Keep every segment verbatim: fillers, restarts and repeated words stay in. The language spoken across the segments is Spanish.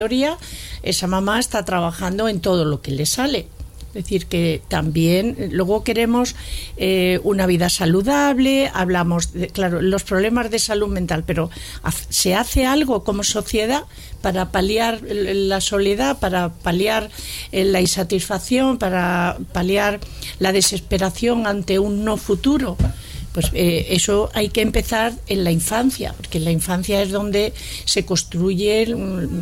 teoría, esa mamá está trabajando en todo lo que le sale. Es decir, que también luego queremos eh, una vida saludable, hablamos, de, claro, los problemas de salud mental, pero ¿se hace algo como sociedad para paliar la soledad, para paliar la insatisfacción, para paliar la desesperación ante un no futuro? Pues eh, eso hay que empezar en la infancia, porque en la infancia es donde se construye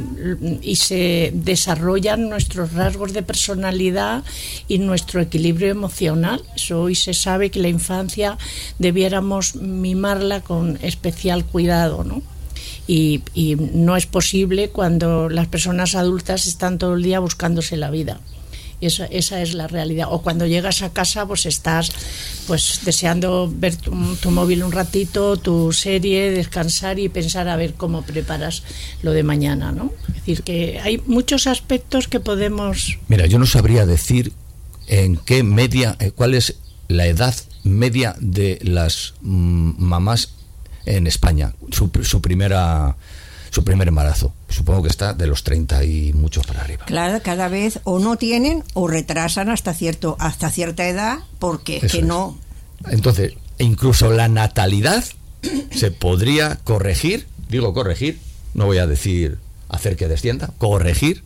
y se desarrollan nuestros rasgos de personalidad y nuestro equilibrio emocional. Eso hoy se sabe que la infancia debiéramos mimarla con especial cuidado, ¿no? Y, y no es posible cuando las personas adultas están todo el día buscándose la vida. Y esa, esa es la realidad. O cuando llegas a casa, pues estás pues deseando ver tu, tu móvil un ratito, tu serie, descansar y pensar a ver cómo preparas lo de mañana, ¿no? Es decir, que hay muchos aspectos que podemos... Mira, yo no sabría decir en qué media, cuál es la edad media de las mm, mamás en España, su, su primera... su primer embarazo. Supongo que está de los treinta y muchos para arriba. Claro, cada vez o no tienen o retrasan hasta cierto hasta cierta edad porque es que no. Entonces, incluso la natalidad se podría corregir, digo corregir, no voy a decir hacer que descienda, corregir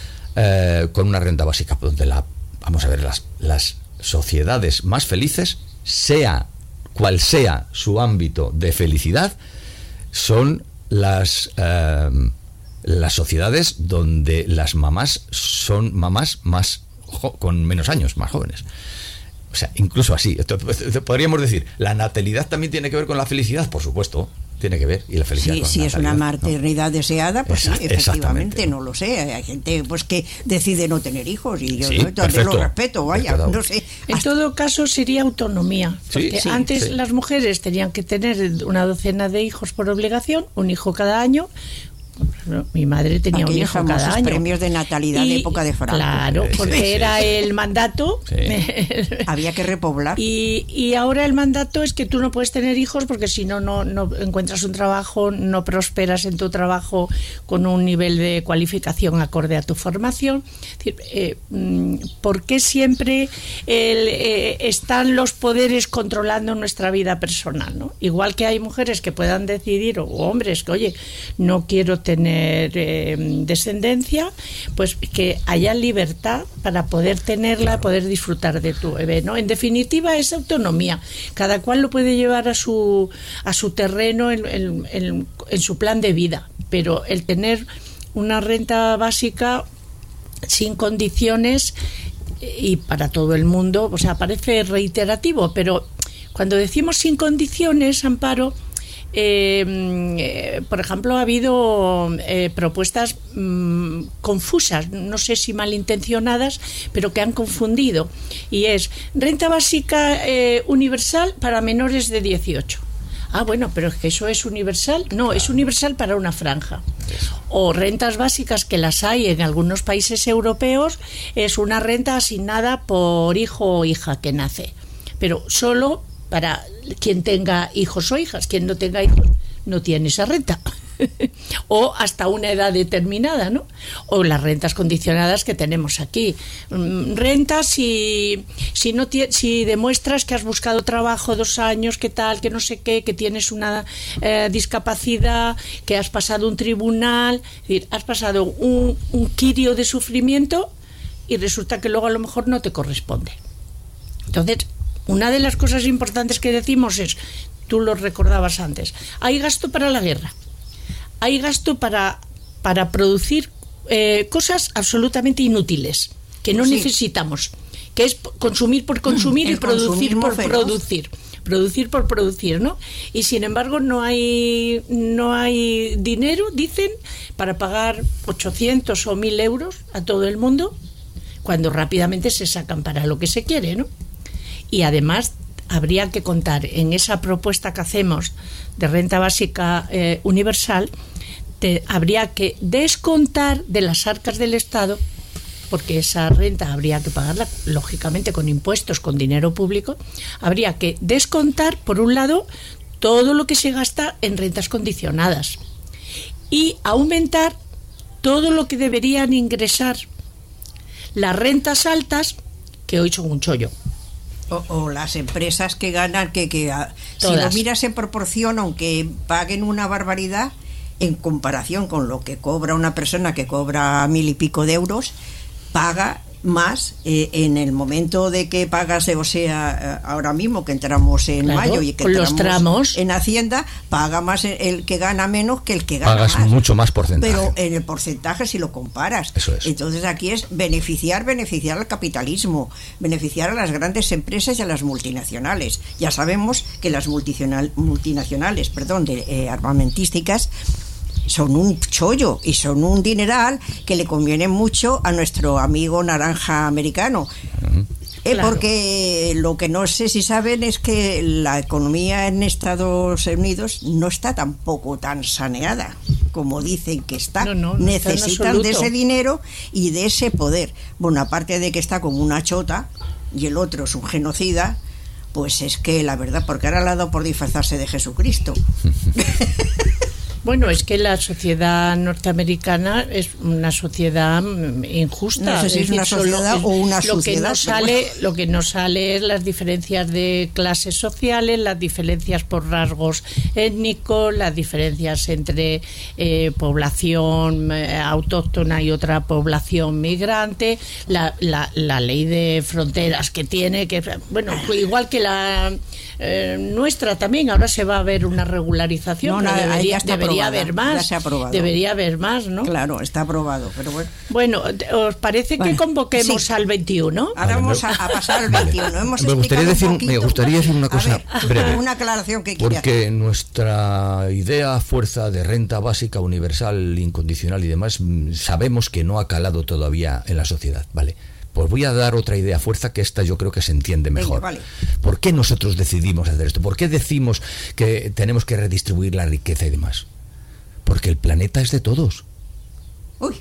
eh, con una renta básica donde la, vamos a ver, las, las sociedades más felices, sea cual sea su ámbito de felicidad, son las eh, las sociedades donde las mamás son mamás más jo- con menos años, más jóvenes. O sea, incluso así, esto, podríamos decir, la natalidad también tiene que ver con la felicidad, por supuesto, tiene que ver, y la felicidad sí, con si la es una maternidad ¿no? deseada, pues Exact- sí, efectivamente, no lo sé, hay gente pues que decide no tener hijos y yo sí, ¿no? también lo respeto, vaya, no sé. En hasta... todo caso sería autonomía, porque sí, sí, antes sí. las mujeres tenían que tener una docena de hijos por obligación, un hijo cada año. Mi madre tenía Aquellos un hijo cada año. premios de natalidad y, de época de Franco. Claro, porque sí, sí, era sí. el mandato. Sí. Había que repoblar. Y, y ahora el mandato es que tú no puedes tener hijos porque si no, no no encuentras un trabajo, no prosperas en tu trabajo con un nivel de cualificación acorde a tu formación. Es decir, eh, ¿por qué siempre el, eh, están los poderes controlando nuestra vida personal, ¿no? Igual que hay mujeres que puedan decidir, o hombres que, oye, no quiero tener eh, descendencia, pues que haya libertad para poder tenerla, poder disfrutar de tu bebé, ¿no? En definitiva es autonomía, cada cual lo puede llevar a su a su terreno en, en, en, en su plan de vida, pero el tener una renta básica sin condiciones y para todo el mundo, o sea, parece reiterativo, pero cuando decimos sin condiciones, Amparo, Eh, eh, por ejemplo, ha habido eh, propuestas mmm, confusas, no sé si malintencionadas, pero que han confundido. Y es renta básica eh, universal para menores de dieciocho. Ah, bueno, pero es que eso es universal. No, es universal para una franja. O rentas básicas, que las hay en algunos países europeos, es una renta asignada por hijo o hija que nace, pero solo para quien tenga hijos o hijas. Quien no tenga hijos no tiene esa renta. O hasta una edad determinada, ¿no? O las rentas condicionadas que tenemos aquí. Rentas si si no tie, si demuestras que has buscado trabajo dos años, que tal, que no sé qué, que tienes una eh, discapacidad, que has pasado un tribunal, es decir, has pasado un, un quirio de sufrimiento y resulta que luego a lo mejor no te corresponde. Entonces, una de las cosas importantes que decimos es, tú lo recordabas antes, hay gasto para la guerra, hay gasto para, para producir eh, cosas absolutamente inútiles, que no sí. necesitamos, que es consumir por consumir y producir por feroz. producir. Producir por producir, ¿no? Y sin embargo no hay no hay dinero, dicen, para pagar ochocientos o mil euros a todo el mundo, cuando rápidamente se sacan para lo que se quiere, ¿no? Y además habría que contar en esa propuesta que hacemos de renta básica eh, universal, te, habría que descontar de las arcas del Estado, porque esa renta habría que pagarla lógicamente con impuestos, con dinero público, habría que descontar por un lado todo lo que se gasta en rentas condicionadas y aumentar todo lo que deberían ingresar las rentas altas, que hoy son un chollo. O, o las empresas que ganan, que, que a, si Todas. lo miras en proporción, aunque paguen una barbaridad, en comparación con lo que cobra una persona que cobra mil y pico de euros, paga más eh, en el momento de que pagas, o sea, ahora mismo que entramos en Claro, mayo y que con los entramos tramos. en Hacienda, paga más el, el que gana menos que el que gana Pagas más. mucho más porcentaje. Pero en el porcentaje si lo comparas. Eso es. Entonces aquí es beneficiar, beneficiar al capitalismo, beneficiar a las grandes empresas y a las multinacionales. Ya sabemos que las multinacional, multinacionales, perdón, de eh, armamentísticas son un chollo y son un dineral que le conviene mucho a nuestro amigo naranja americano. Uh-huh. Eh, Claro. Porque lo que no sé si saben es que la economía en Estados Unidos no está tampoco tan saneada como dicen que está. No, no, no Necesitan está en de ese absoluto. dinero y de ese poder. Bueno, aparte de que está como una chota y el otro es un genocida, pues es que la verdad, porque ahora le ha dado por disfrazarse de Jesucristo. Bueno, es que la sociedad norteamericana es una sociedad mm, injusta. No sé si es decir, una sociedad solo- o una lo que suciedad, no pero sale, bueno. lo que no sale es las diferencias de clases sociales, las diferencias por rasgos étnicos, las diferencias entre eh, población eh, autóctona y otra población migrante, la, la, la ley de fronteras que tiene, que bueno, igual que la eh, nuestra también, ahora se va a ver una regularización, No, pero nada, ahí debería, ya está debería aprobada, haber más, ya se ha aprobado. debería haber más, ¿no? Claro, está aprobado, pero bueno. Bueno, ¿os parece Bueno, que convoquemos sí. al veintiuno? Ahora Vale, vamos me- a, a pasar al Vale. veintiuno. Hemos Me gustaría explicado decir- un me poquito. gustaría decir una A cosa ver, breve. Una aclaración que quería hacer. Porque nuestra idea fuerza de renta básica, universal, incondicional y demás, mm, sabemos que no ha calado todavía en la sociedad, ¿vale? Pues voy a dar otra idea fuerza que esta yo creo que se entiende Venga, mejor. vale. ¿Por qué nosotros decidimos hacer esto? ¿Por qué decimos que tenemos que redistribuir la riqueza y demás? Porque el planeta es de todos. Uy,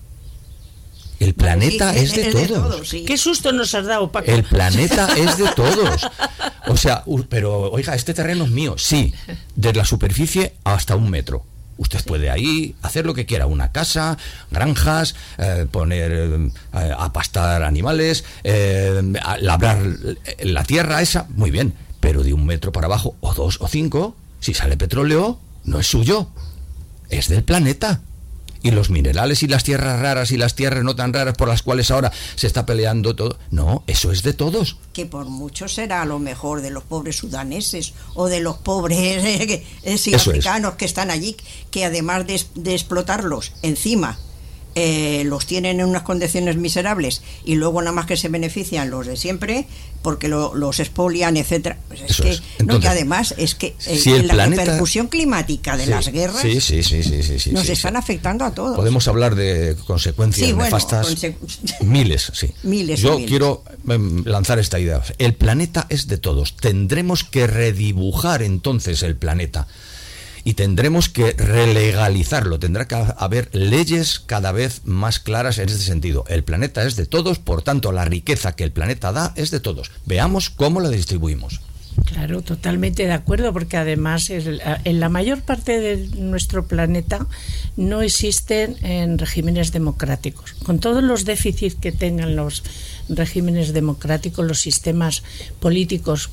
El planeta vale, sí, es, de todos. sí. ¿Qué susto nos has dado, Paco? El planeta es de todos. O sea, u- pero oiga, este terreno es mío. Sí, desde la superficie hasta un metro. Usted puede ahí hacer lo que quiera, una casa, granjas, eh, poner eh, a pastar animales, eh, a labrar la tierra esa, muy bien. Pero de un metro para abajo, o dos o cinco, si sale petróleo, no es suyo, es del planeta. Y los minerales y las tierras raras y las tierras no tan raras por las cuales ahora se está peleando todo, no, eso es de todos. Que por mucho será a lo mejor de los pobres sudaneses o de los pobres eh, eh, sí, Eso africanos que están allí, que además de, de explotarlos encima, eh, los tienen en unas condiciones miserables y luego nada más que se benefician los de siempre porque lo, los expolian, etcétera. Pues es Eso que, es. no, Entonces, que además es que eh, si el la planeta- repercusión climática de Sí, las guerras sí, sí, sí, sí, sí, sí, nos sí, están sí. afectando a todos. Podemos hablar de consecuencias Sí, bueno, nefastas. conse- Miles, sí. Miles y Yo miles. quiero em, lanzar esta idea. El planeta es de todos. Tendremos que redibujar entonces el planeta. Y tendremos que relegalizarlo. Tendrá que haber leyes cada vez más claras en este sentido. El planeta es de todos, por tanto, la riqueza que el planeta da es de todos. Veamos cómo la distribuimos. Claro, totalmente de acuerdo, porque además el- en la mayor parte de nuestro planeta no existen en regímenes democráticos. Con todos los déficits que tengan los regímenes democráticos, los sistemas políticos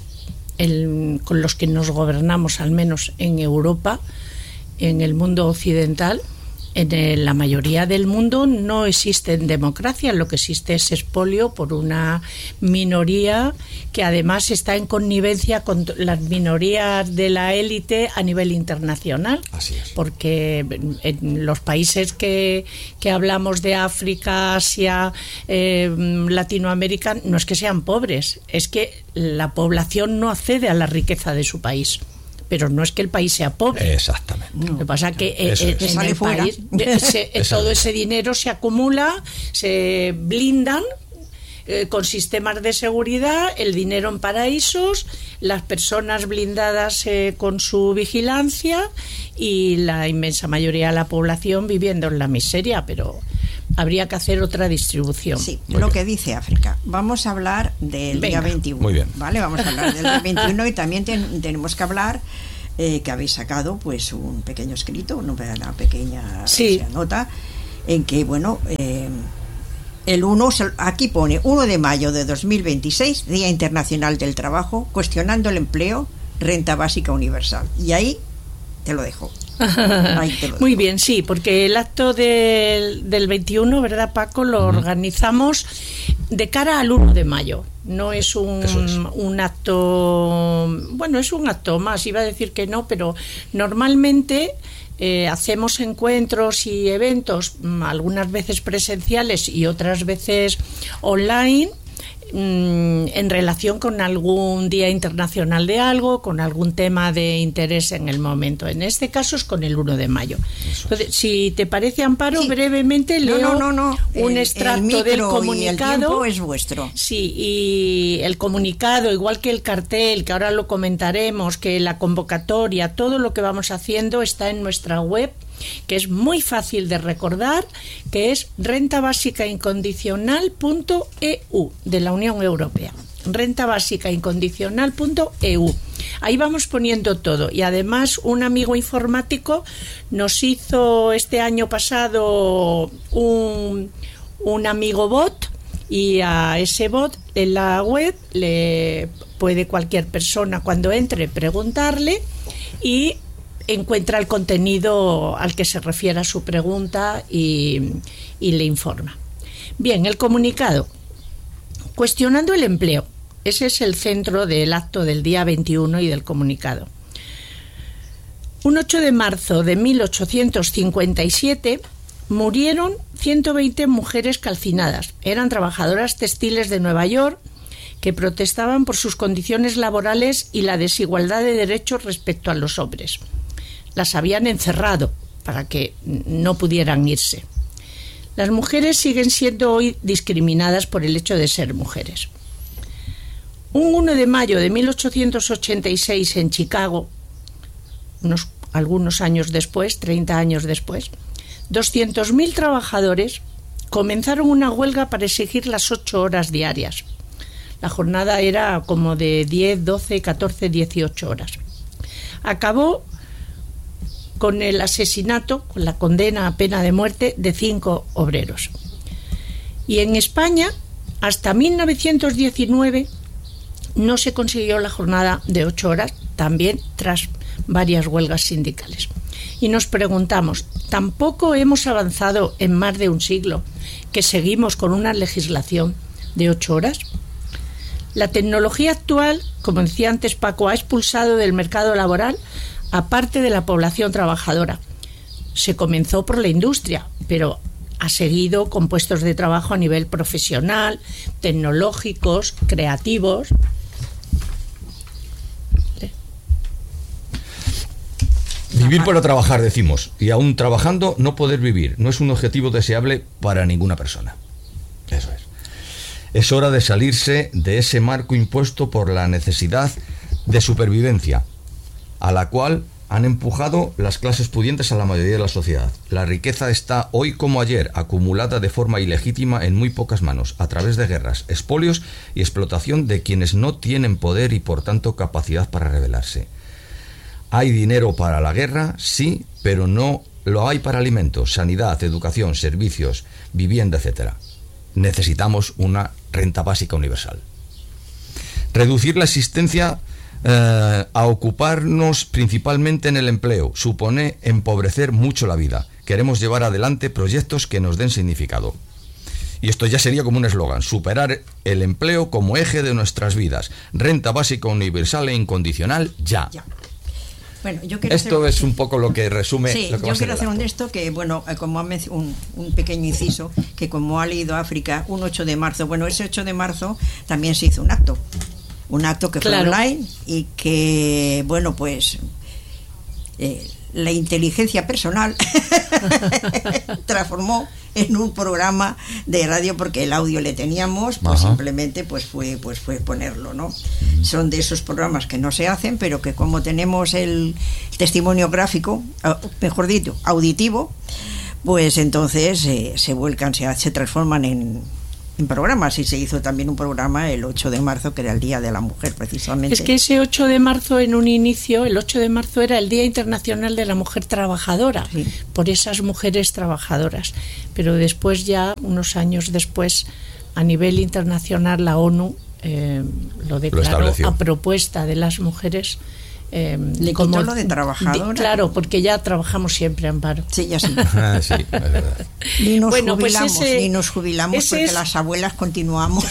el- con los que nos gobernamos, al menos en Europa, en el mundo occidental, en el- la mayoría del mundo no existe democracia, lo que existe es expolio por una minoría que además está en connivencia con t- las minorías de la élite a nivel internacional. Así es. Porque en- en los países que, que hablamos de África, Asia, eh, Latinoamérica, no es que sean pobres, es que la población no accede a la riqueza de su país. Pero no es que el país sea pobre. Exactamente. Lo que pasa es que eh, Eso eh, es. en Sale el fuera. país eh, se- eh, Eso todo es. ese dinero se acumula, se blindan eh, con sistemas de seguridad, el dinero en paraísos, las personas blindadas eh, con su vigilancia y la inmensa mayoría de la población viviendo en la miseria, pero habría que hacer otra distribución. Sí, Muy lo bien. que dice África. Vamos a hablar del Venga. día veintiuno. Muy bien. Vale, vamos a hablar del día veintiuno y también ten- tenemos que hablar eh, que habéis sacado pues un pequeño escrito, una, una pequeña Sí. o sea, nota en que, bueno, eh, el uno, aquí pone uno de mayo de dos mil veintiséis, Día Internacional del Trabajo, cuestionando el empleo, renta básica universal. Y ahí te lo dejo. Ahí te lo dejo. Muy bien, sí, porque el acto del, del veintiuno, ¿verdad, Paco? Lo uh-huh. organizamos de cara al uno de mayo. No es un, es. un acto, bueno, es un acto más, iba a decir que no, pero normalmente Eh, hacemos encuentros y eventos, algunas veces presenciales y otras veces online, mmm, en relación con algún día internacional de algo, con algún tema de interés en el momento. En este caso es con el uno de mayo. Entonces, si te parece, Amparo, sí. brevemente leo no, no, no, no. un el, extracto el del comunicado. Y el tiempo es vuestro. Sí, y el comunicado, igual que el cartel, que ahora lo comentaremos, que la convocatoria, todo lo que vamos haciendo está en nuestra web, que es muy fácil de recordar, que es renta básica incondicional punto e u, de la Unión Europea. renta básica incondicional punto e u. Ahí vamos poniendo todo, y además un amigo informático nos hizo este año pasado un, un amigo bot, y a ese bot en la web le puede cualquier persona, cuando entre, preguntarle, y encuentra el contenido al que se refiere a su pregunta y, y le informa. Bien, el comunicado. Cuestionando el empleo. Ese es el centro del acto del día veintiuno y del comunicado. Un ocho de marzo de mil ochocientos cincuenta y siete murieron ciento veinte mujeres calcinadas. Eran trabajadoras textiles de Nueva York que protestaban por sus condiciones laborales y la desigualdad de derechos respecto a los hombres. Las habían encerrado para que no pudieran irse. Las mujeres siguen siendo hoy discriminadas por el hecho de ser mujeres. Un uno de mayo de mil ochocientos ochenta y seis en Chicago, unos, algunos años después, treinta años después, doscientos mil trabajadores comenzaron una huelga para exigir las ocho horas diarias. La jornada era como de diez, doce, catorce, dieciocho horas. Acabó con el asesinato, con la condena a pena de muerte de cinco obreros. Y en España, hasta mil novecientos diecinueve, no se consiguió la jornada de ocho horas, también tras varias huelgas sindicales. Y nos preguntamos, ¿tampoco hemos avanzado en más de un siglo que seguimos con una legislación de ocho horas? La tecnología actual, como decía antes Paco, ha expulsado del mercado laboral a parte de la población trabajadora. Se comenzó por la industria, pero ha seguido con puestos de trabajo a nivel profesional, tecnológicos, creativos. Vivir para trabajar, decimos, y aún trabajando no poder vivir, no es un objetivo deseable para ninguna persona. Eso es. Es hora de salirse de ese marco impuesto por la necesidad de supervivencia, a la cual han empujado las clases pudientes a la mayoría de la sociedad. La riqueza está hoy como ayer acumulada de forma ilegítima en muy pocas manos, a través de guerras, expolios y explotación de quienes no tienen poder y por tanto capacidad para rebelarse. Hay dinero para la guerra, sí, pero no lo hay para alimentos, sanidad, educación, servicios, vivienda, etcétera. Necesitamos una renta básica universal. Reducir la existencia eh, a ocuparnos principalmente en el empleo supone empobrecer mucho la vida. Queremos llevar adelante proyectos que nos den significado. Y esto ya sería como un eslogan: superar el empleo como eje de nuestras vidas. Renta básica universal e incondicional ya. ya. Bueno, yo quiero esto hacer... es un poco lo que resume. Sí, lo que yo quiero hacer un esto que, bueno, como ha un, un pequeño inciso, que como ha leído África, un ocho de marzo, bueno, ese ocho de marzo también se hizo un acto, un acto que fue claro. online y que, bueno, pues eh, la inteligencia personal transformó en un programa de radio, porque el audio le teníamos, pues Ajá. simplemente pues fue pues fue ponerlo, ¿no? Son de esos programas que no se hacen, pero que como tenemos el testimonio gráfico, mejor dicho, auditivo, pues entonces eh, se vuelcan, se, se transforman en en programas, y se hizo también un programa el ocho de marzo, que era el Día de la Mujer, precisamente. Es que ese ocho de marzo, en un inicio, el ocho de marzo era el Día Internacional de la Mujer Trabajadora, sí, por esas mujeres trabajadoras. Pero después, ya unos años después, a nivel internacional, la ONU eh, lo declaró lo a propuesta de las mujeres. Eh, Le como quitó lo de trabajadora. De, claro, porque ya trabajamos siempre, Amparo. Sí, ya sí. Ah, sí, es verdad. Ni nos bueno, jubilamos, pues ese, ni nos jubilamos porque es, las abuelas continuamos.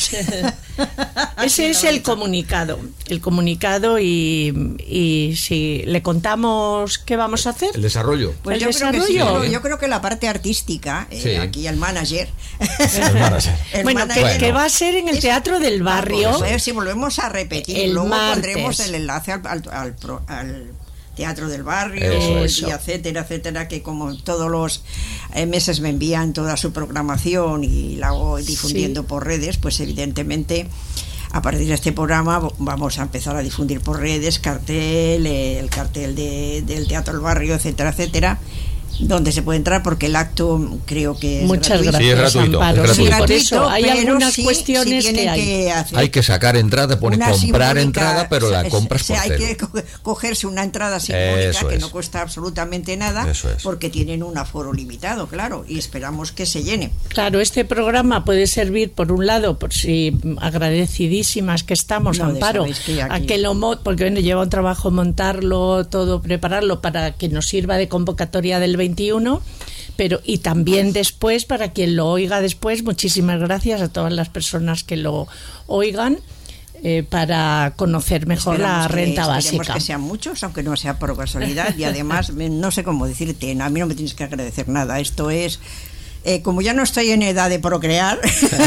Ese es el comunicado. El comunicado y, y si le contamos qué vamos a hacer. El desarrollo. Pues el yo desarrollo. creo que sí, yo creo que la parte artística, eh, sí. aquí el manager. El manager. El bueno, manager que, que va a ser en el Teatro del Barrio. Vamos a ver si volvemos a repetir. El Luego martes. pondremos el enlace al, al, al, al Teatro del Barrio, Eso. y etcétera, etcétera, que como todos los eh, meses me envían toda su programación y la voy difundiendo sí. por redes, pues evidentemente a partir de este programa vamos a empezar a difundir por redes cartel, eh, el cartel de, del Teatro del Barrio, etcétera, etcétera, donde se puede entrar, porque el acto creo que es Muchas gratuito. gracias, sí, es gratuito, Amparo. es gratuito. Sí, por eso hay algunas sí, cuestiones sí que hay. Que hacer hay que sacar entrada, pone comprar simbólica, entrada, pero la compras o sea, por hay cero. que cogerse una entrada simbólica Eso que es. no cuesta absolutamente nada, Eso es. porque tienen un aforo limitado, claro, y esperamos que se llene. Claro, este programa puede servir, por un lado, por si agradecidísimas que estamos, No, Amparo, que a que lo mo- porque bueno, lleva un trabajo montarlo, todo, prepararlo para que nos sirva de convocatoria del veintiuno. Pero y también después, para quien lo oiga después, muchísimas gracias a todas las personas que lo oigan, eh, para conocer mejor Esperamos la renta que, básica. Que sean muchos, aunque no sea por casualidad, y además no sé cómo decirte, a mí no me tienes que agradecer nada, esto es eh, como ya no estoy en edad de procrear,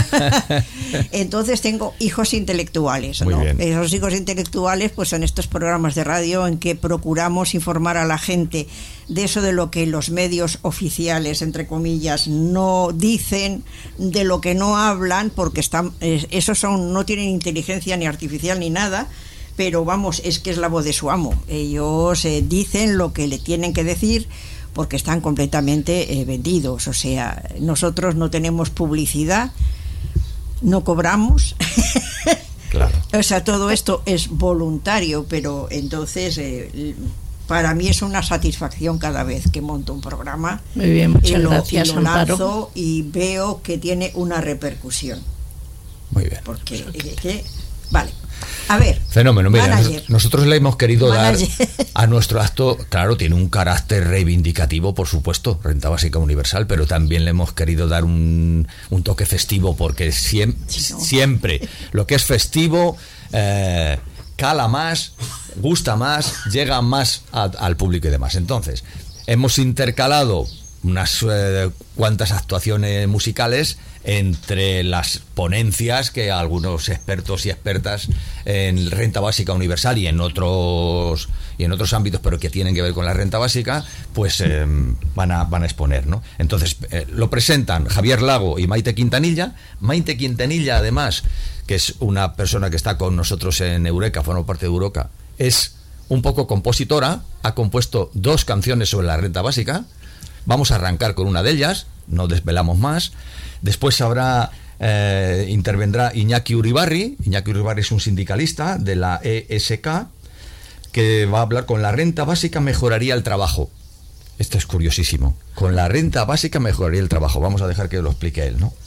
entonces tengo hijos intelectuales, ¿no? Esos hijos intelectuales pues son estos programas de radio en que procuramos informar a la gente de eso, de lo que los medios oficiales, entre comillas, no dicen, de lo que no hablan, porque están, eh, esos son, no tienen inteligencia ni artificial ni nada, pero vamos, es que es la voz de su amo. Ellos eh, dicen lo que le tienen que decir, porque están completamente eh, vendidos. O sea, nosotros no tenemos publicidad, no cobramos. Claro. O sea, todo esto es voluntario, pero entonces eh, para mí es una satisfacción cada vez que monto un programa. Muy bien, muchas y lo, gracias, y lo Amparo. lanzo y veo que tiene una repercusión. Muy bien. Porque, eh, que, vale. A ver, fenómeno, mira, manager. nosotros, nosotros le hemos querido Manager. dar a nuestro acto, claro, tiene un carácter reivindicativo, por supuesto, renta básica universal, pero también le hemos querido dar un, un toque festivo, porque siempre, sí, no. siempre lo que es festivo eh, cala más, gusta más, llega más a, al público y demás. Entonces, hemos intercalado unas eh, cuantas actuaciones musicales entre las ponencias que algunos expertos y expertas en renta básica universal y en otros y en otros ámbitos, pero que tienen que ver con la renta básica, pues eh, van a van a exponer, ¿no? Entonces eh, lo presentan Javier Lago y Maite Quintanilla. Maite Quintanilla, además, que es una persona que está con nosotros en Eureka, forma parte de Eureka, es un poco compositora, ha compuesto dos canciones sobre la renta básica. Vamos a arrancar con una de ellas, no desvelamos más. Después habrá, eh, intervendrá Iñaki Uribarri. Iñaki Uribarri es un sindicalista de la E S K que va a hablar con la renta básica mejoraría el trabajo. Esto es curiosísimo. Con la renta básica mejoraría el trabajo. Vamos a dejar que lo explique él, ¿no?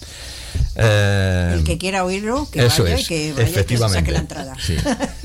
Eh, el que quiera oírlo, que eso vaya es, y que vaya efectivamente, que se saque la entrada. Sí.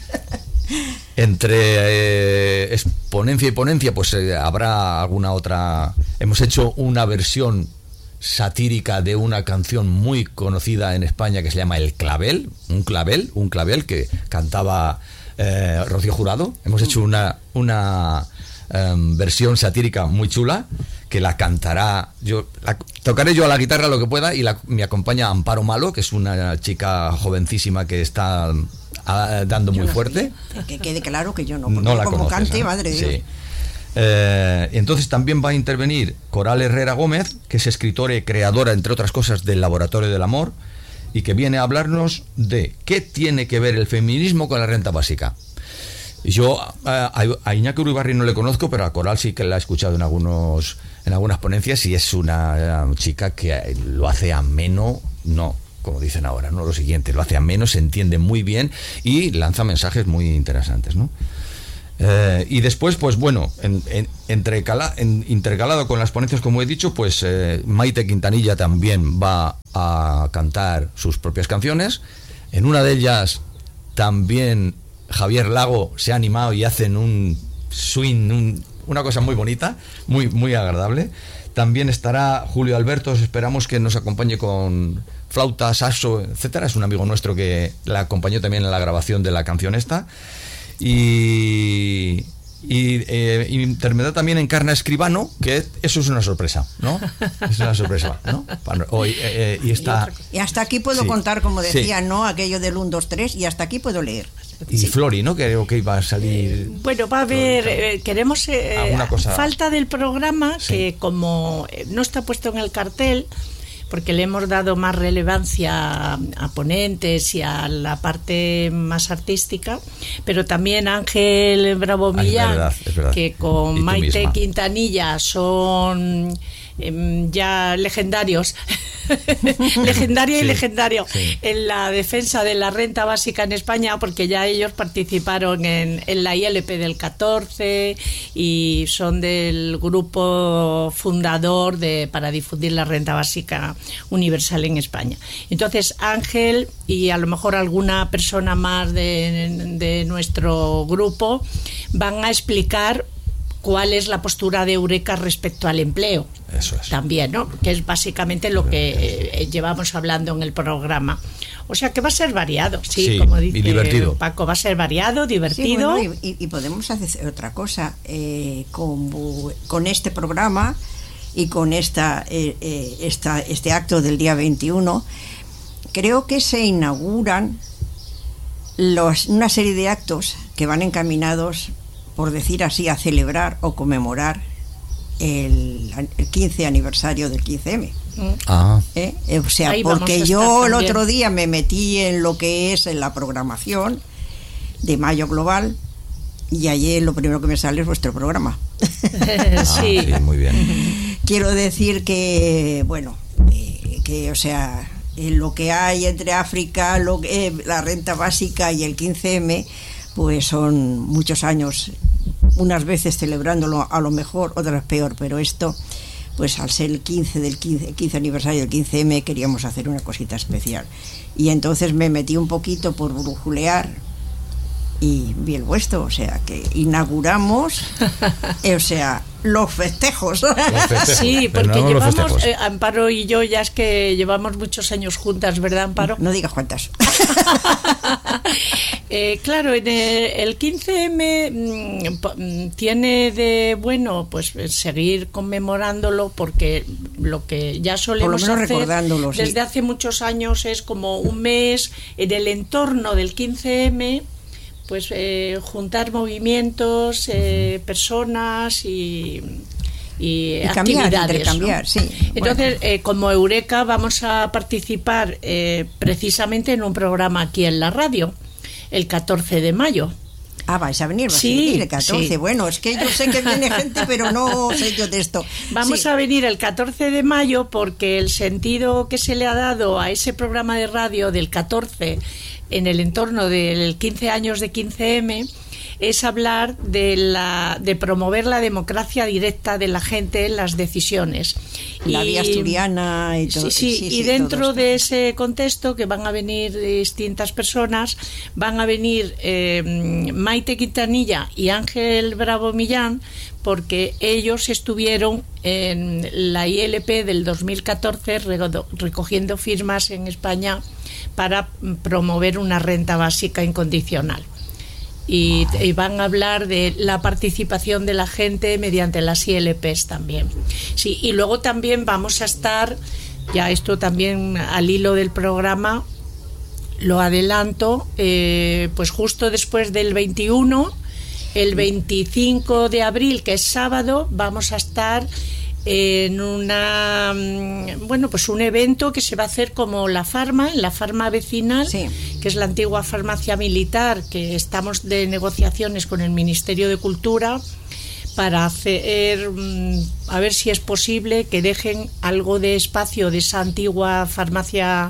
Entre eh, ponencia y ponencia, pues eh, habrá alguna otra. Hemos hecho una versión satírica de una canción muy conocida en España que se llama El Clavel, un clavel, un clavel que cantaba eh, Rocío Jurado. Hemos hecho una una um, versión satírica muy chula que la cantará yo, la, tocaré yo a la guitarra lo que pueda y la, me acompaña Amparo Malo, que es una chica jovencísima que está a, dando yo muy no fuerte. Sé, que quede claro que yo no, no la como conoces, cante, ¿no? madre de Dios. Sí. Eh, entonces también va a intervenir Coral Herrera Gómez, que es escritora y creadora, entre otras cosas, del Laboratorio del Amor, y que viene a hablarnos de qué tiene que ver el feminismo con la renta básica. Yo a, a Iñaki Uribarri no le conozco, pero a Coral sí que la he escuchado en algunos en algunas ponencias y es una, una chica que lo hace ameno, no como dicen ahora, ¿no? Lo siguiente, lo hace ameno, se entiende muy bien y lanza mensajes muy interesantes, ¿no? Eh, y después, pues bueno, en, en, entrecala, en, intercalado con las ponencias, como he dicho, pues eh, Maite Quintanilla también va a cantar sus propias canciones. En una de ellas también Javier Lago se ha animado y hacen un swing, un, una cosa muy bonita, muy, muy agradable. También estará Julio Alberto, esperamos que nos acompañe con flauta, saxo, etcétera. Es un amigo nuestro que la acompañó también en la grabación de la canción esta. Y, y eh, intermediar también Encarna Escribano, que eso es una sorpresa, ¿no? Es una sorpresa, ¿no? Hoy, eh, y, está, y hasta aquí puedo sí, contar, como decía, sí. ¿no? Aquello del uno, dos, tres, y hasta aquí puedo leer. Y sí. Flori, ¿no? Creo que iba a salir. Bueno, va a haber. Eh, queremos. Eh, cosa... Falta del programa, sí. que como no está puesto en el cartel, porque le hemos dado más relevancia a ponentes y a la parte más artística, pero también Ángel Bravo Millán, Ay, es verdad, es verdad. que con Maite misma. Quintanilla son eh, ya legendarios, legendario sí, y legendario sí. en la defensa de la renta básica en España, porque ya ellos participaron en, en la I L P del catorce y son del grupo fundador de para difundir la renta básica universal en España. Entonces Ángel y a lo mejor alguna persona más de, de nuestro grupo van a explicar cuál es la postura de Eureka respecto al empleo. Eso es. También, ¿no? Que es básicamente lo que eh, llevamos hablando en el programa. O sea que va a ser variado, sí, sí como dice y divertido. Paco, va a ser variado, divertido. Sí, bueno, y, y podemos hacer otra cosa eh, con, con este programa y con esta, eh, eh, esta este acto del día veintiuno. Creo que se inauguran los, una serie de actos que van encaminados, por decir así, a celebrar o conmemorar el, el quince aniversario del quince eme. Ah. ¿Eh? O sea, Ahí porque yo el otro día me metí en lo que es en la programación de Mayo Global y ayer lo primero que me sale es vuestro programa. Ah, sí. Sí, muy bien. Quiero decir que, bueno, eh, que, o sea, en lo que hay entre África, lo que, eh, la renta básica y el quince eme, pues son muchos años, unas veces celebrándolo a lo mejor, otras peor, pero esto, pues al ser el quince del quince, quince aniversario del quince eme, queríamos hacer una cosita especial. Y entonces me metí un poquito por brujulear y vi el vuestro, o sea, que inauguramos, eh, o sea, los festejos. Los festejos. Sí, porque no llevamos, eh, Amparo y yo, ya es que llevamos muchos años juntas, ¿verdad, Amparo? No digas cuántas. eh, claro, en el, el quince eme mmm, tiene de bueno, pues seguir conmemorándolo, porque lo que ya solemos Por lo menos hacer recordándolo, desde sí. hace muchos años es como un mes en el entorno del quince eme, pues eh, juntar movimientos, eh, personas y, y, y cambiar, actividades, intercambiar, ¿no? sí. Entonces, bueno. eh, como Eureka vamos a participar eh, precisamente en un programa aquí en la radio, el catorce de mayo. Ah, vais a venir, vais sí, a venir el catorce. Sí. Bueno, es que yo sé que viene gente, pero no sé yo de esto. Vamos sí. a venir el catorce de mayo porque el sentido que se le ha dado a ese programa de radio del catorce en el entorno del quince años de quince eme es hablar de la de promover la democracia directa de la gente en las decisiones. La y, vía asturiana y todo. Sí, sí, sí, y sí, dentro de ese contexto, que van a venir distintas personas, van a venir eh, Maite Quintanilla y Ángel Bravo Millán, porque ellos estuvieron en la I L P del dos mil catorce recogiendo firmas en España para promover una renta básica incondicional. Y, y van a hablar de la participación de la gente mediante las I L Ps también. Sí, y luego también vamos a estar, ya esto también al hilo del programa, lo adelanto, eh, pues justo después del veintiuno, el veinticinco de abril, que es sábado, vamos a estar en una bueno pues un evento que se va a hacer como la Farma, en la Farma vecinal, sí. que es la antigua farmacia militar, que estamos de negociaciones con el Ministerio de Cultura para hacer, a ver si es posible que dejen algo de espacio de esa antigua farmacia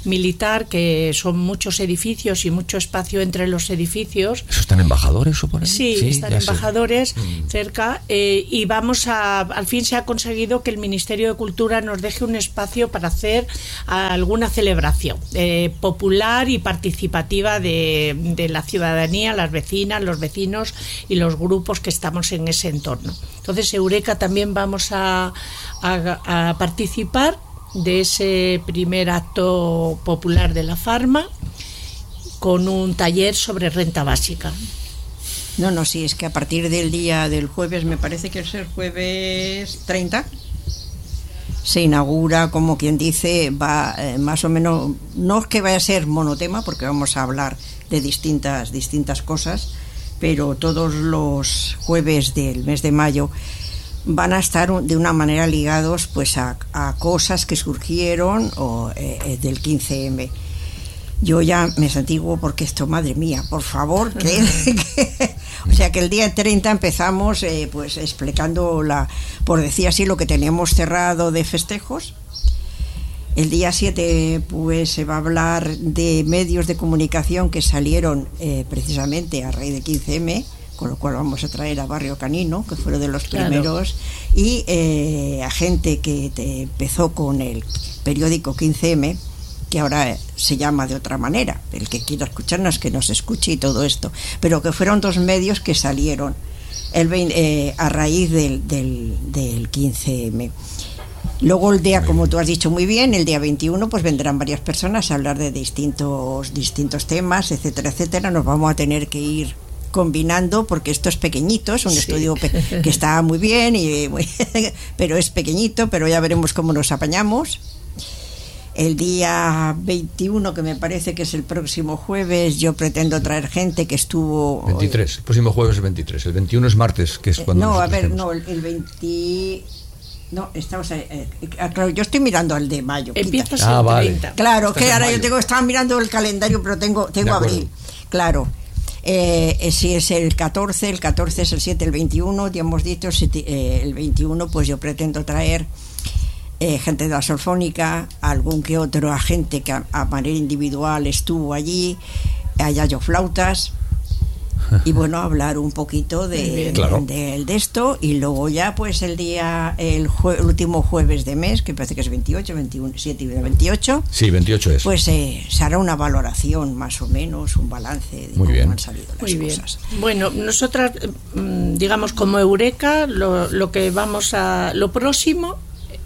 militar, que son muchos edificios y mucho espacio entre los edificios. ¿Eso están embajadores o por ahí? Sí, sí, están embajadores sé. cerca, eh, y vamos a, al fin se ha conseguido que el Ministerio de Cultura nos deje un espacio para hacer alguna celebración eh, popular y participativa de, de la ciudadanía, las vecinas, los vecinos y los grupos que estamos en ese entorno. Entonces, Eureka también vamos a, a, a participar de ese primer acto popular de la Farma con un taller sobre renta básica. No, no, sí, es que a partir del día del jueves, me parece que es el jueves treinta, se inaugura, como quien dice, va eh, más o menos, no es que vaya a ser monotema, porque vamos a hablar de distintas, distintas cosas, pero todos los jueves del mes de mayo van a estar de una manera ligados pues a, a cosas que surgieron o, eh, del quince eme. Yo ya me santiguo porque esto, madre mía, por favor, que, que o sea que el día treinta empezamos eh, pues explicando la, por decir así, lo que teníamos cerrado de festejos. El día siete pues se va a hablar de medios de comunicación que salieron eh, precisamente a raíz de quince eme, con lo cual vamos a traer a Barrio Canino, que fueron de los primeros, claro. Y eh, a gente que te empezó con el periódico quince eme, que ahora se llama de otra manera, el que quiera escucharnos que nos escuche y todo esto, pero que fueron dos medios que salieron el veinte, eh, a raíz del, del, del quince eme. Luego el día, como tú has dicho muy bien, el día veintiuno pues vendrán varias personas a hablar de distintos, distintos temas, etcétera, etcétera. Nos vamos a tener que ir combinando porque esto es pequeñito, es un sí. estudio pe- que está muy bien, y, pero es pequeñito, pero ya veremos cómo nos apañamos. El día veintiuno, que me parece que es el próximo jueves, yo pretendo traer gente que estuvo... veintitrés, el próximo jueves es veintitrés, el veintiuno es martes, que es cuando... Eh, no, a ver, no, el, el veinte... No, estamos eh, eh, claro, yo estoy mirando al de mayo. Empiezas ah, el vale. treinta. Claro, Estás que ahora yo tengo, estaba mirando el calendario, pero tengo, tengo abril. Claro. Eh, si es el catorce, el catorce es el siete, el veintiuno, ya hemos dicho, eh, el veintiuno, pues yo pretendo traer eh, gente de la Solfónica, algún que otro agente que a, a manera individual estuvo allí, a Yayo Flautas. Y bueno, hablar un poquito de, claro. de, de, de esto, y luego ya pues el día, el, jue, el último jueves de mes, que parece que es veintiocho, veintiuno, siete y veintiocho. Sí, veintiocho es. Pues eh, se hará una valoración más o menos, un balance de Muy cómo bien. han salido las Muy cosas. Bien. Bueno, nosotras, digamos como Eureka, lo, lo que vamos a, lo próximo,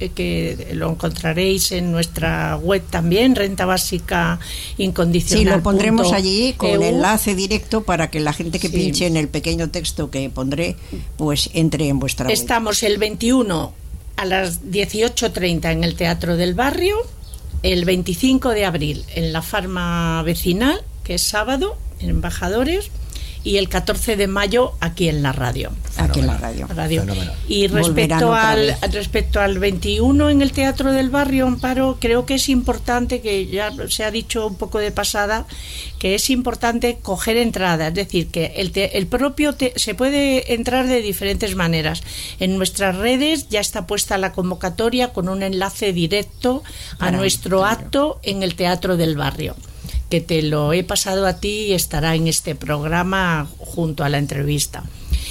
que lo encontraréis en nuestra web también, Renta Básica Incondicional. Sí, lo pondremos allí con E U. enlace directo para que la gente que sí. pinche en el pequeño texto que pondré, pues entre en vuestra web. Estamos el veintiuno a las dieciocho treinta en el Teatro del Barrio, el veinticinco de abril en la Farma Vecinal, que es sábado, en Embajadores, y el catorce de mayo aquí en la radio. Aquí en la radio. radio. Y respecto al, respecto al veintiuno en el Teatro del Barrio, Amparo, creo que es importante, que ya se ha dicho un poco de pasada, que es importante coger entrada, es decir, que el, te, el propio te, se puede entrar de diferentes maneras. En nuestras redes ya está puesta la convocatoria con un enlace directo a Para nuestro acto en el Teatro del Barrio, que te lo he pasado a ti y estará en este programa junto a la entrevista.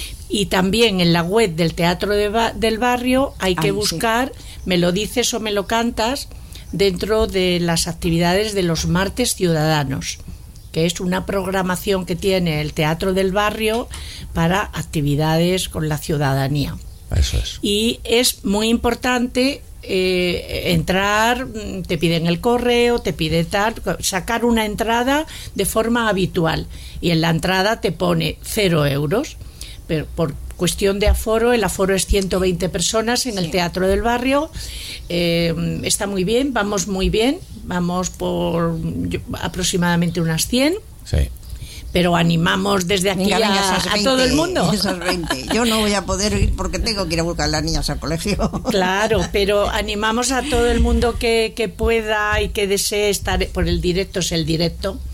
Y también en la web del Teatro de ba- del Barrio hay que Ay, buscar, sí. me lo dices o me lo cantas, dentro de las actividades de los martes ciudadanos, que es una programación que tiene el Teatro del Barrio para actividades con la ciudadanía. Eso es. Y es muy importante Eh, entrar, te piden el correo, te pide tal, sacar una entrada de forma habitual, y en la entrada te pone cero euros, pero por cuestión de aforo, el aforo es ciento veinte personas en sí. el Teatro del Barrio. Eh, está muy bien, vamos muy bien, vamos por yo, aproximadamente unas cien. Sí. Pero animamos desde aquí Venga, a, a veinte, todo el mundo. Esas veinte. Yo no voy a poder ir porque tengo que ir a buscar a las niñas al colegio. Claro, pero animamos a todo el mundo que, que pueda y que desee estar, por el directo es el directo,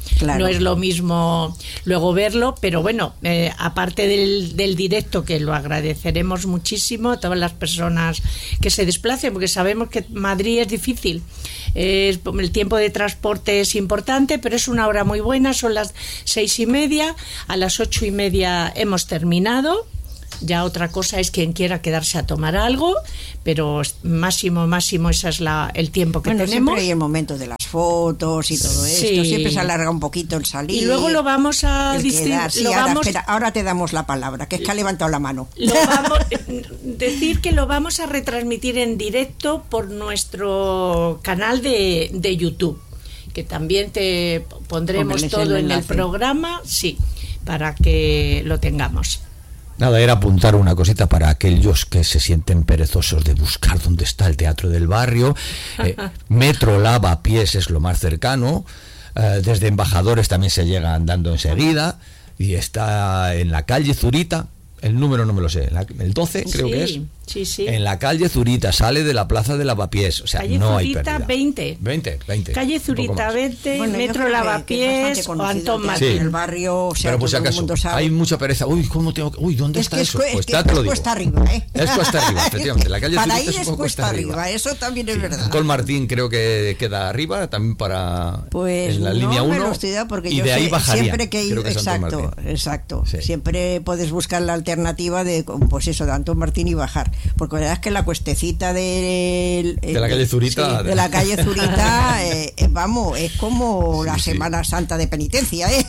Claro. No es lo mismo luego verlo, pero bueno, eh, aparte del, del directo, que lo agradeceremos muchísimo a todas las personas que se desplacen, porque sabemos que Madrid es difícil. Eh, el tiempo de transporte es importante, pero es una hora muy buena, son las seis y media, a las ocho y media hemos terminado. Ya otra cosa es quien quiera quedarse a tomar algo, pero máximo, máximo, ese es la, el tiempo que bueno, tenemos. Siempre hay el momento de las fotos y todo Sí. esto, siempre se alarga un poquito el salir. Y luego lo vamos a el distribuir. quedar. Sí, ahora, espera, ahora te damos la palabra, que es que ha levantado la mano. Lo vamos, decir que lo vamos a retransmitir en directo por nuestro canal de, de YouTube, que también te pondremos Hombre, todo el en el programa, sí, para que lo tengamos. Nada, era apuntar una cosita para aquellos que se sienten perezosos de buscar dónde está el Teatro del Barrio. Eh, Metro Lavapiés es lo más cercano. Eh, desde Embajadores también se llega andando enseguida. Y está en la calle Zurita. El número no me lo sé. La, el doce creo sí, que es. Sí, sí. En la calle Zurita, sale de la Plaza de Lavapiés. O sea, calle no Zurita hay pérdida. veinte. veinte, veinte. Calle Zurita veinte, Bueno, Metro Lavapiés o Antón Martín. Sí. En el barrio, o sea, pero por si todo el acaso, mundo sabe. hay mucha pereza. Uy, ¿cómo tengo que...? Uy, ¿dónde Es está que eso? es, Pues que ya te lo es digo. cuesta arriba, ¿eh? Es cuesta arriba, efectivamente. La calle para Zurita ir es es un poco cuesta arriba. arriba, eso también es verdad. Col Martín creo que queda arriba, también para pues en la no línea me uno. lo estoy dando porque y yo de ahí sé, bajarían. siempre que creo que es Antón exacto, Martín. exacto. Sí. Siempre puedes buscar la alternativa de, pues eso, de Antón Martín y bajar, porque la verdad es que la cuestecita de, de la calle Zurita, sí, de la calle Zurita, eh, eh, vamos, es como sí, la sí. Semana Santa de penitencia, ¿eh?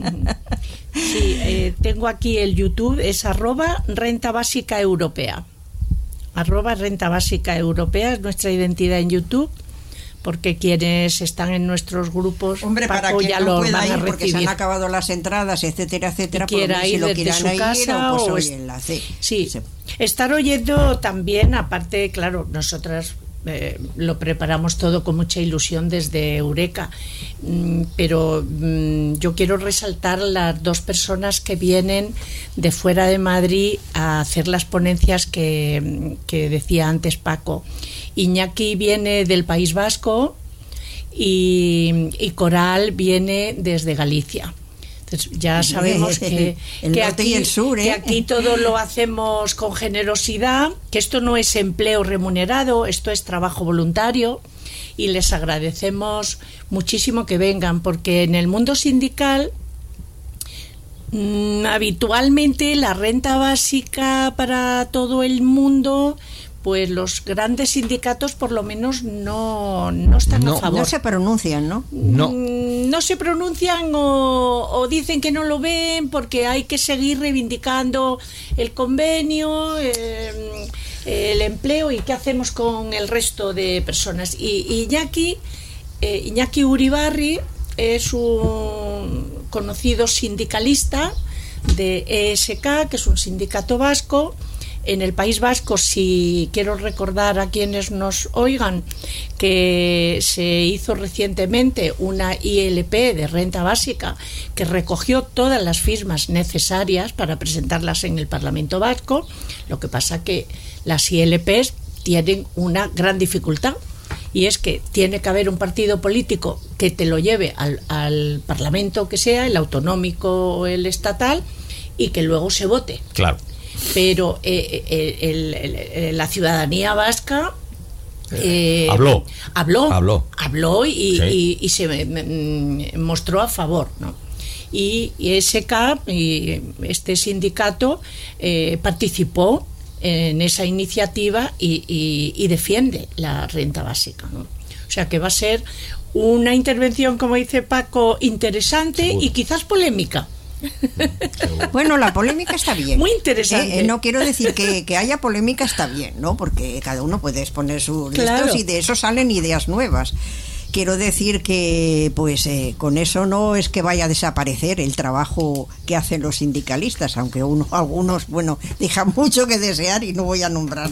Sí, eh, tengo aquí el YouTube, es arroba renta básica europea. Arroba renta básica europea es nuestra identidad en YouTube, porque quienes están en nuestros grupos, Hombre, Paco, para quien ya no lo pueda van a ir porque se recibir. han acabado las entradas, etcétera, etcétera, Y quiera por ir si lo desde quieran su ir, casa o, pues, o oye, es- enlace. Sí, Se- estar oyendo también, aparte, claro, nosotras eh, lo preparamos todo con mucha ilusión desde Eureka, mm, pero mm, yo quiero resaltar las dos personas que vienen de fuera de Madrid a hacer las ponencias que, que decía antes Paco. Iñaki viene del País Vasco y, y Coral viene desde Galicia. Entonces ya sabemos que, El que, norte aquí, y el sur, ¿eh? que aquí todo lo hacemos con generosidad, que esto no es empleo remunerado, esto es trabajo voluntario, y les agradecemos muchísimo que vengan, porque en el mundo sindical mmm, habitualmente la renta básica para todo el mundo, pues los grandes sindicatos por lo menos no, no están No, a favor. No se pronuncian, ¿no? No. Mm, no se pronuncian o, o dicen que no lo ven porque hay que seguir reivindicando el convenio, eh, el empleo y qué hacemos con el resto de personas. Y, y Iñaki, eh, Iñaki Uribarri es un conocido sindicalista de E S K, que es un sindicato vasco. En el País Vasco, si quiero recordar a quienes nos oigan, que se hizo recientemente una I L P de renta básica que recogió todas las firmas necesarias para presentarlas en el Parlamento Vasco. Lo que pasa que las I L Ps tienen una gran dificultad, y es que tiene que haber un partido político que te lo lleve al, al Parlamento que sea, el autonómico o el estatal, y que luego se vote. Claro. Pero eh, el, el, el, la ciudadanía vasca eh, habló. habló habló habló y, sí. y, y se mm, mostró a favor, ¿no? Y, y E S K y este sindicato eh, participó en esa iniciativa y, y, y defiende la renta básica, ¿no? O sea que va a ser una intervención, como dice Paco, interesante. Seguro. Y quizás polémica. Bueno, la polémica está bien. Muy interesante. Eh, eh, no quiero decir que, que haya polémica, está bien, ¿no? Porque cada uno puede exponer sus claro. listos y de eso salen ideas nuevas. Quiero decir que, pues, eh, con eso no es que vaya a desaparecer el trabajo que hacen los sindicalistas, aunque uno, algunos, bueno, dejan mucho que desear y no voy a nombrar.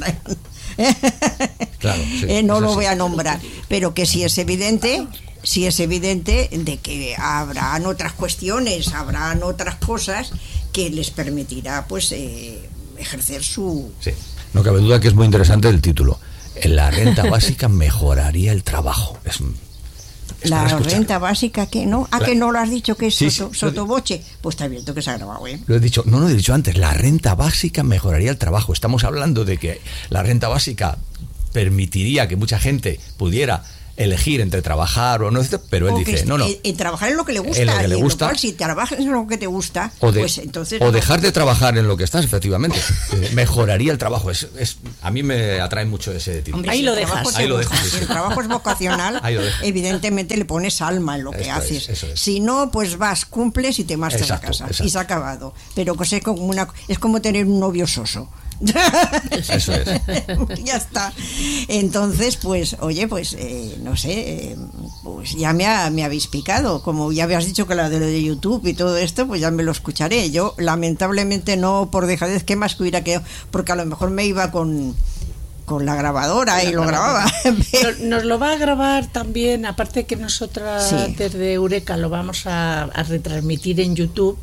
Claro, sí, eh, no lo así. voy a nombrar, pero que sí es evidente. Sí es evidente de que habrán otras cuestiones, habrán otras cosas que les permitirá, pues, eh, ejercer su... Sí, no cabe duda que es muy interesante el título. La renta básica mejoraría el trabajo. Es, La renta básica, que no, ah, la... que no lo has dicho, que es sí, soto, sí, sotoboche. Pues está abierto que se ha grabado, ¿eh? Lo he dicho, no, no, he dicho antes, la renta básica mejoraría el trabajo. Estamos hablando de que la renta básica permitiría que mucha gente pudiera elegir entre trabajar o no, pero él o dice, no, no. En, en trabajar en lo que le gusta. En lo que le gusta. Lo cual, si trabajas en lo que te gusta, o de, pues entonces... O no. dejar de trabajar en lo que estás, efectivamente. Mejoraría el trabajo. Es, es, a mí me atrae mucho ese tipo. Hombre, ahí, si lo dejas. ahí lo dejas. Si el trabajo es vocacional, evidentemente le pones alma en lo que Esto haces. Es, eso es. Si no, pues vas, cumples y te marchas exacto, a casa. Exacto. Y se ha acabado. Pero pues es, como una, es como tener un novio soso. Eso es. Ya está. Entonces, pues, oye, pues, eh, no sé, eh, pues ya me, ha, me habéis picado. Como ya habías dicho que la de lo de YouTube y todo esto, pues ya me lo escucharé. Yo, lamentablemente, no por dejadez, ¿qué más que hubiera quedado? Porque a lo mejor me iba con... con la grabadora la y lo grababa. Nos, nos lo va a grabar también, aparte que nosotras sí. desde Eureka lo vamos a, a retransmitir en YouTube.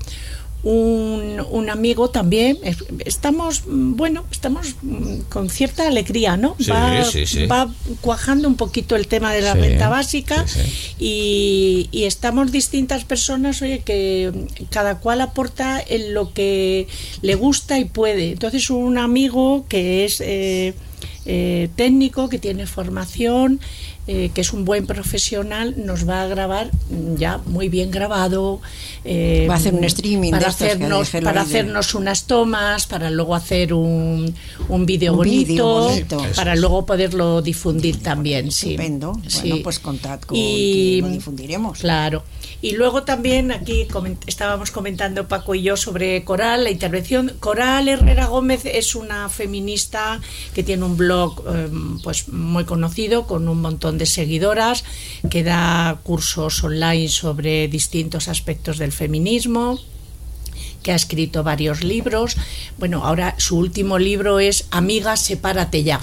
Un, un amigo también, estamos, bueno, estamos con cierta alegría, ¿no? Sí, va, sí, sí. va cuajando un poquito el tema de la sí, renta básica sí, sí. Y, y estamos distintas personas, oye, que cada cual aporta en lo que le gusta y puede. Entonces un amigo que es eh, eh, técnico, que tiene formación, Eh, que es un buen profesional, nos va a grabar ya muy bien grabado, eh, va a hacer un streaming para de estos hacernos que para hacernos unas tomas, para luego hacer un, un vídeo bonito, bonito, para luego poderlo difundir también. Estupendo. Sí. Bueno, sí. pues contad con y, que lo difundiremos. Claro. Y luego también aquí coment, estábamos comentando Paco y yo sobre Coral, la intervención. Coral Herrera Gómez es una feminista que tiene un blog eh, pues muy conocido, con un montón de seguidoras, que da cursos online sobre distintos aspectos del feminismo, que ha escrito varios libros. Bueno, ahora su último libro es Amiga, sepárate ya.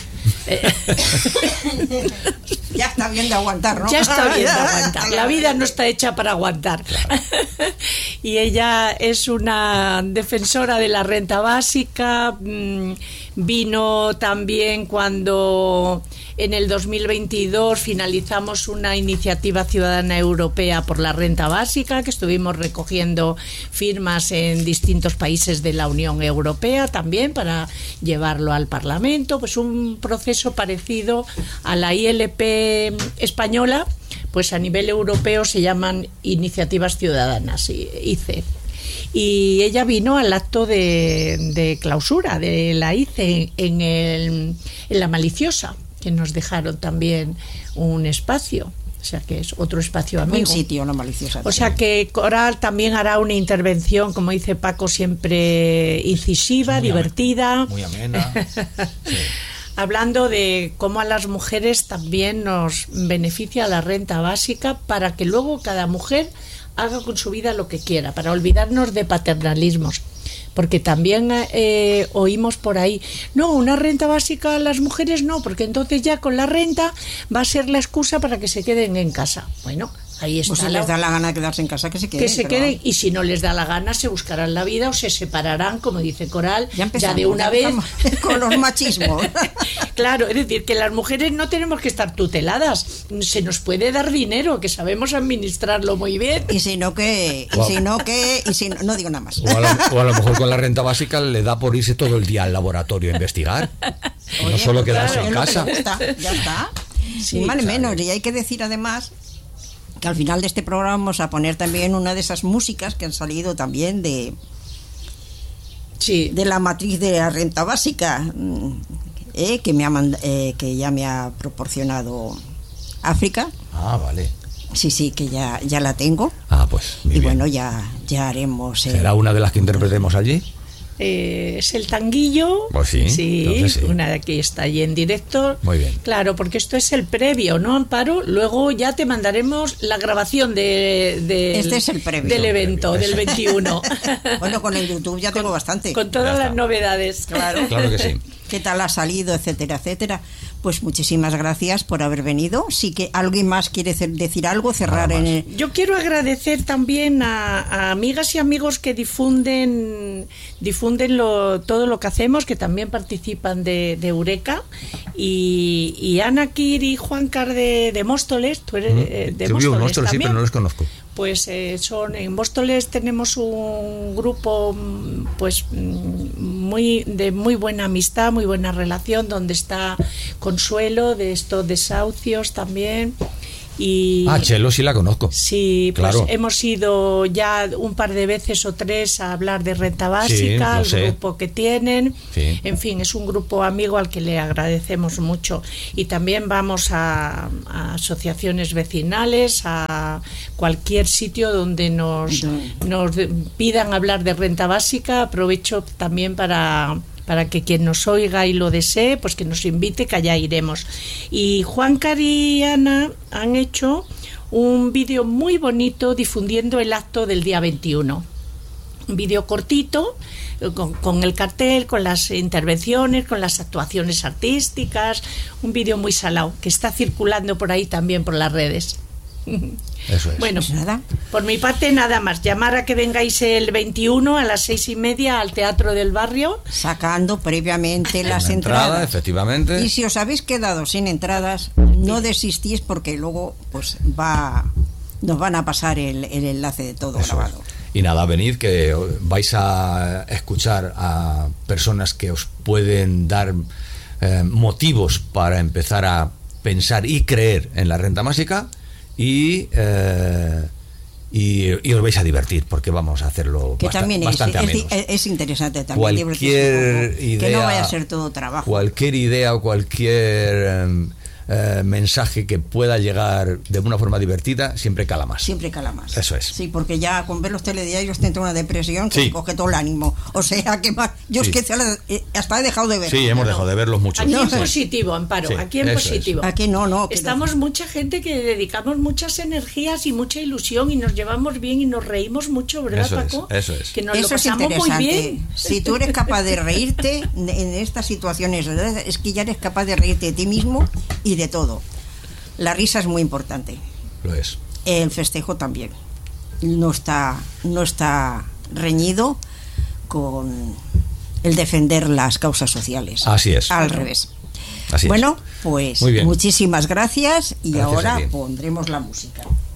Ya está bien de aguantar, ¿no? Ya está bien de aguantar. La vida no está hecha para aguantar. Claro. Y ella es una defensora de la renta básica. Vino también cuando en el dos mil veintidós finalizamos una iniciativa ciudadana europea por la renta básica, que estuvimos recogiendo firmas en distintos países de la Unión Europea también para llevarlo al Parlamento. Pues un proceso parecido a la I L P española, pues a nivel europeo se llaman iniciativas ciudadanas, I C E. Y ella vino al acto de, de clausura de la I C E en, el, en La Maliciosa, que nos dejaron también un espacio. O sea que es otro espacio amigo. Buen sitio, La Maliciosa. O sea que Coral también hará una intervención, como dice Paco, siempre incisiva, muy divertida. Muy amena. Sí. Hablando de cómo a las mujeres también nos beneficia la renta básica, para que luego cada mujer haga con su vida lo que quiera, para olvidarnos de paternalismos. Porque también eh, oímos por ahí, no, una renta básica a las mujeres no, porque entonces ya con la renta va a ser la excusa para que se queden en casa. Bueno, ahí está. Pues si la, les da la gana de quedarse en casa, que se queden. Que se pero... queden, y si no les da la gana, se buscarán la vida o se separarán, como dice Coral, ya, ya de una ya vez. Con los machismos. Claro, es decir, que las mujeres no tenemos que estar tuteladas. Se nos puede dar dinero, que sabemos administrarlo muy bien. Y si no que, y si no que, y si no, no digo nada más. O a, lo, o a lo mejor con la renta básica le da por irse todo el día al laboratorio a investigar. Oye, no solo quedarse claro, en casa. Gusta, ya está. Sí, Ni mal claro. menos. Y hay que decir además que al final de este programa vamos a poner también una de esas músicas que han salido también de, sí. de la matriz de la renta básica, eh, que, me ha mand- eh, que ya me ha proporcionado África. Ah, vale. Sí, sí, que ya, ya la tengo. Ah, pues muy y bien. bueno, ya, ya haremos... Eh, ¿Será una de las que interpretemos allí? Eh, es el tanguillo. Pues sí, sí, sí. Una de que está allí en directo. Muy bien. Claro, porque esto es el previo, ¿no, Amparo? Luego ya te mandaremos la grabación de, de este es el previo. del evento, previo. del veintiuno. Bueno, con el YouTube ya tengo bastante. Con todas Ya las está. novedades. Claro. Claro que sí. qué tal ha salido, etcétera, etcétera. Pues muchísimas gracias por haber venido. Sí que alguien más quiere decir algo, cerrar en el... Yo quiero agradecer también a, a amigas y amigos que difunden difunden lo, todo lo que hacemos, que también participan de, de Eureka, y, y Ana Kir y Juan Car de, de Móstoles. Tú eres eh, de Móstoles, Móstoles sí, pero no los conozco. Pues eh, son en Móstoles tenemos un grupo pues muy de muy buena amistad, muy buena relación, donde está Consuelo de estos desahucios también. Y ah, Chelo sí la conozco. Sí, pues claro. Hemos ido ya un par de veces o tres a hablar de renta básica, sí, el grupo que tienen. Sí. En fin, es un grupo amigo al que le agradecemos mucho. Y también vamos a, a asociaciones vecinales, a cualquier sitio donde nos, nos pidan hablar de renta básica. Aprovecho también para... para que quien nos oiga y lo desee, pues que nos invite, que allá iremos. Y Juan Car y Ana han hecho un vídeo muy bonito difundiendo el acto del día veintiuno. Un vídeo cortito, con, con el cartel, con las intervenciones, con las actuaciones artísticas, un vídeo muy salado, que está circulando por ahí también por las redes. Eso es. Bueno, pues nada. Por mi parte nada más, llamar a que vengáis el veintiuno a las seis y media al Teatro del Barrio, sacando previamente las Una entrada, entradas, efectivamente. y si os habéis quedado sin entradas, no desistís, porque luego pues va nos van a pasar el, el enlace de todo Eso grabado. es. Y nada, venid, que vais a escuchar a personas que os pueden dar eh, motivos para empezar a pensar y creer en la renta básica. Y, eh, y, y os vais a divertir, porque vamos a hacerlo que bastante, también es, bastante es, ameno. es interesante también Cualquier idea, que no vaya a ser todo trabajo. Cualquier idea o cualquier eh, eh, mensaje que pueda llegar de una forma divertida siempre cala más. Siempre cala más. Eso es. Sí, porque ya con ver los telediarios te entra una depresión que Sí. te coge todo el ánimo. O sea, que más. Yo Sí. es que hasta he dejado de ver. Sí, hemos dejado de verlos mucho. aquí No, en sí. positivo, Amparo, Sí, aquí en eso es. positivo. Aquí no, no. que Estamos no. mucha gente que dedicamos muchas energías y mucha ilusión y nos llevamos bien y nos reímos mucho, ¿verdad, Eso es, Paco? eso es. Que nos Eso lo es pasamos muy interesante. bien. Si tú eres capaz de reírte en estas situaciones, ¿verdad? Es que ya eres capaz de reírte de ti mismo y de todo. La risa es muy importante. Lo es. El festejo también. No está, no está reñido con el defender las causas sociales. Así es. Al revés. Así es. Bueno, pues Muy bien. muchísimas gracias y Gracias a ahora ti. pondremos la música.